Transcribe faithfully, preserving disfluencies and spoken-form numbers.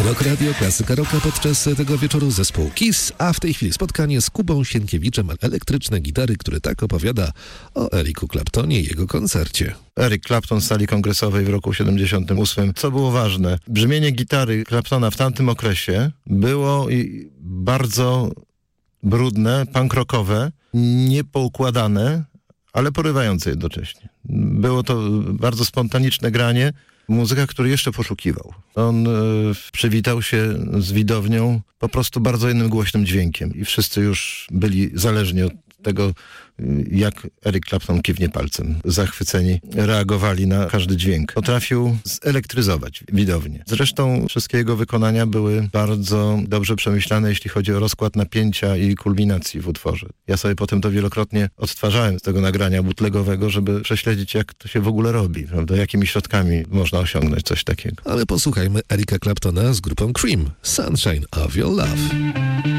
Rock Radio, klasyka rocka. Podczas tego wieczoru zespół Kiss, a w tej chwili spotkanie z Kubą Sienkiewiczem, elektryczne gitary, który tak opowiada o Ericu Claptonie i jego koncercie. Eric Clapton z sali kongresowej w roku siedemdziesiątym ósmym. Co było ważne? Brzmienie gitary Claptona w tamtym okresie było bardzo brudne, punk rockowe, niepoukładane, ale porywające jednocześnie. Było to bardzo spontaniczne granie, muzyka, który jeszcze poszukiwał. On e, przywitał się z widownią po prostu bardzo jednym głośnym dźwiękiem i wszyscy już byli zależni od tego, jak Eric Clapton kiwnie palcem. Zachwyceni reagowali na każdy dźwięk. Potrafił zelektryzować widownię. Zresztą wszystkie jego wykonania były bardzo dobrze przemyślane, jeśli chodzi o rozkład napięcia i kulminacji w utworze. Ja sobie potem to wielokrotnie odtwarzałem z tego nagrania bootlegowego, żeby prześledzić, jak to się w ogóle robi, prawda? Jakimi środkami można osiągnąć coś takiego. Ale posłuchajmy Erica Claptona z grupą Cream. Sunshine of Your Love.